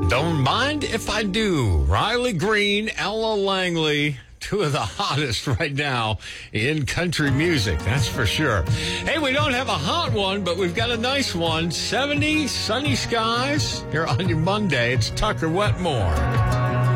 Don't mind if I do. Riley Green, Ella Langley, two of the hottest right now in country music, that's for sure. Hey, we don't have a hot one, but we've got a nice one. 70, sunny skies here on your Monday. It's Tucker Wetmore.